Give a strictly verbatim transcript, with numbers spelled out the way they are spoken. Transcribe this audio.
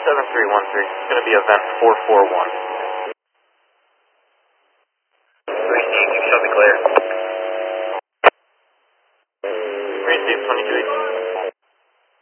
seven three one three. It's going to be event four four one. Green Chief, you show me clear. Green Chief, twenty-two.